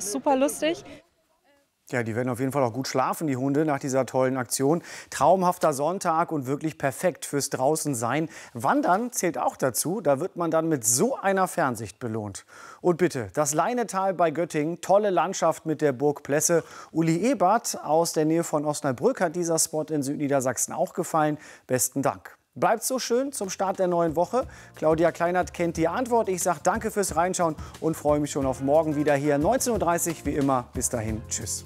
ist super lustig. Ja, die werden auf jeden Fall auch gut schlafen, die Hunde, nach dieser tollen Aktion. Traumhafter Sonntag und wirklich perfekt fürs Draußensein. Wandern zählt auch dazu. Da wird man dann mit so einer Fernsicht belohnt. Und bitte, das Leinetal bei Göttingen, tolle Landschaft mit der Burg Plesse. Uli Ebert aus der Nähe von Osnabrück hat dieser Spot in Südniedersachsen auch gefallen. Besten Dank. Bleibt so schön zum Start der neuen Woche. Claudia Kleinert kennt die Antwort. Ich sage danke fürs Reinschauen und freue mich schon auf morgen wieder hier. 19:30 Uhr wie immer. Bis dahin. Tschüss.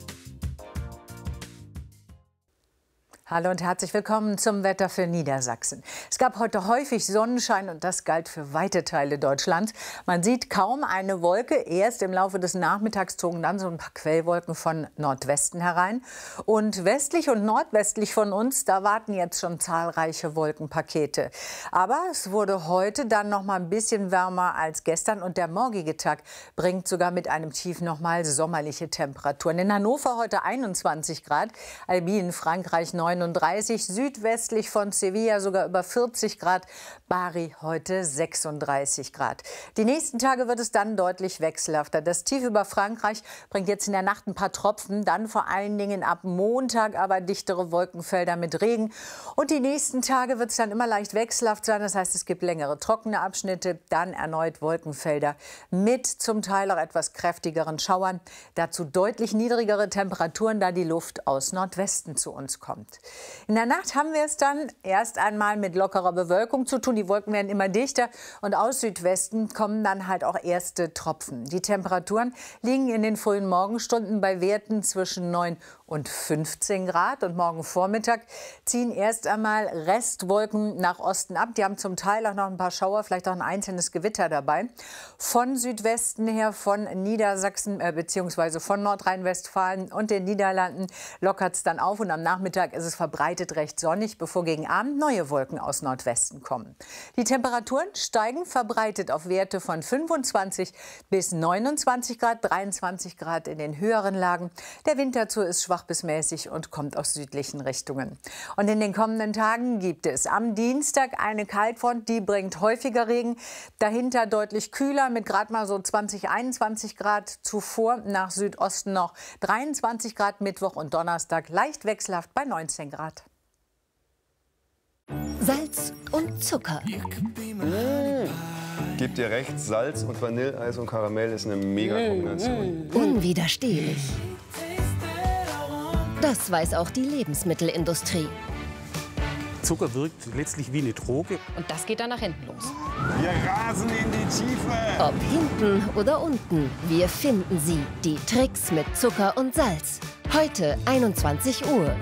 Hallo und herzlich willkommen zum Wetter für Niedersachsen. Es gab heute häufig Sonnenschein und das galt für weite Teile Deutschlands. Man sieht kaum eine Wolke. Erst im Laufe des Nachmittags zogen dann so ein paar Quellwolken von Nordwesten herein. Und westlich und nordwestlich von uns, da warten jetzt schon zahlreiche Wolkenpakete. Aber es wurde heute dann noch mal ein bisschen wärmer als gestern und der morgige Tag bringt sogar mit einem Tief noch mal sommerliche Temperaturen. In Hannover heute 21 Grad, Albi in Frankreich 39, südwestlich von Sevilla sogar über 40 Grad, Bari heute 36 Grad. Die nächsten Tage wird es dann deutlich wechselhafter. Das Tief über Frankreich bringt jetzt in der Nacht ein paar Tropfen, dann vor allen Dingen ab Montag aber dichtere Wolkenfelder mit Regen. Und die nächsten Tage wird es dann immer leicht wechselhaft sein, das heißt, es gibt längere trockene Abschnitte, dann erneut Wolkenfelder mit zum Teil auch etwas kräftigeren Schauern. Dazu deutlich niedrigere Temperaturen, da die Luft aus Nordwesten zu uns kommt. In der Nacht haben wir es dann erst einmal mit lockerer Bewölkung zu tun. Die Wolken werden immer dichter und aus Südwesten kommen dann halt auch erste Tropfen. Die Temperaturen liegen in den frühen Morgenstunden bei Werten zwischen 9 und 15 Grad. Und morgen Vormittag ziehen erst einmal Restwolken nach Osten ab. Die haben zum Teil auch noch ein paar Schauer, vielleicht auch ein einzelnes Gewitter dabei. Von Südwesten her, von Niedersachsen bzw. von Nordrhein-Westfalen und den Niederlanden lockert es dann auf. Und am Nachmittag ist es verbreitet recht sonnig, bevor gegen Abend neue Wolken aus Nordwesten kommen. Die Temperaturen steigen verbreitet auf Werte von 25 bis 29 Grad, 23 Grad in den höheren Lagen. Der Wind dazu ist schwach bis mäßig und kommt aus südlichen Richtungen. Und in den kommenden Tagen gibt es am Dienstag eine Kaltfront, die bringt häufiger Regen. Dahinter deutlich kühler mit gerade mal so 20, 21 Grad. Zuvor nach Südosten noch 23 Grad Mittwoch und Donnerstag leicht wechselhaft bei 19 Grad. Salz und Zucker. Gebt dir recht, Salz und Vanilleeis und Karamell ist eine Mega-Kombination. Unwiderstehlich. Das weiß auch die Lebensmittelindustrie. Zucker wirkt letztlich wie eine Droge. Und das geht dann nach hinten los. Wir rasen in die Tiefe. Ob hinten oder unten, wir finden sie. Die Tricks mit Zucker und Salz. Heute 21 Uhr.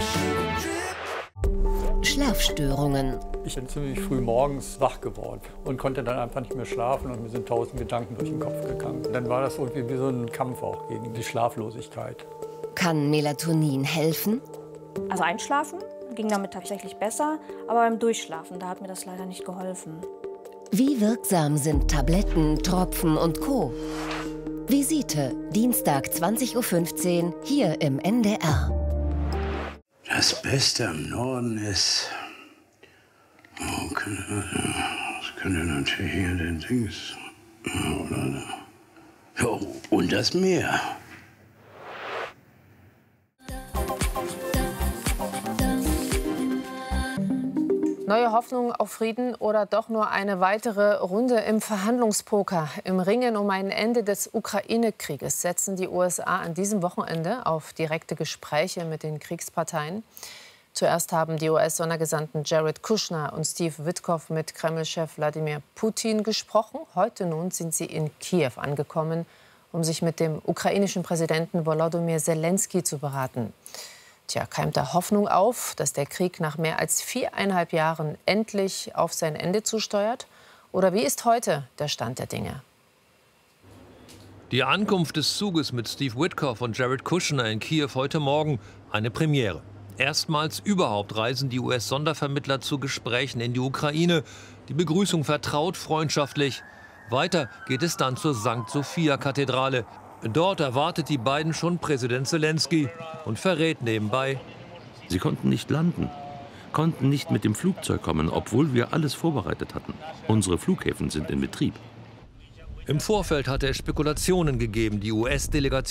Schlafstörungen. Ich bin ziemlich früh morgens wach geworden und konnte dann einfach nicht mehr schlafen und mir sind 1000 Gedanken durch den Kopf gegangen. Dann war das irgendwie wie so ein Kampf auch gegen die Schlaflosigkeit. Kann Melatonin helfen? Also einschlafen ging damit tatsächlich besser, aber beim Durchschlafen, da hat mir das leider nicht geholfen. Wie wirksam sind Tabletten, Tropfen und Co.? Visite, Dienstag 20:15 Uhr hier im NDR. Das Beste im Norden ist... Okay, das könnte natürlich hier den Dings... Oder, ja, und das Meer. Neue Hoffnung auf Frieden oder doch nur eine weitere Runde im Verhandlungspoker? Im Ringen um ein Ende des Ukraine-Krieges setzen die USA an diesem Wochenende auf direkte Gespräche mit den Kriegsparteien. Zuerst haben die US-Sondergesandten Jared Kushner und Steve Witkoff mit Kreml-Chef Wladimir Putin gesprochen. Heute nun sind sie in Kiew angekommen, um sich mit dem ukrainischen Präsidenten Volodymyr Zelensky zu beraten. Tja, keimt da Hoffnung auf, dass der Krieg nach mehr als 4,5 Jahren endlich auf sein Ende zusteuert? Oder wie ist heute der Stand der Dinge? Die Ankunft des Zuges mit Steve Witkoff und Jared Kushner in Kiew heute Morgen eine Premiere. Erstmals überhaupt reisen die US-Sondervermittler zu Gesprächen in die Ukraine. Die Begrüßung vertraut, freundschaftlich. Weiter geht es dann zur St. Sophia-Kathedrale. Dort erwartet die beiden schon Präsident Zelensky und verrät nebenbei: Sie konnten nicht landen, konnten nicht mit dem Flugzeug kommen, obwohl wir alles vorbereitet hatten. Unsere Flughäfen sind in Betrieb. Im Vorfeld hatte es Spekulationen gegeben, die US-Delegation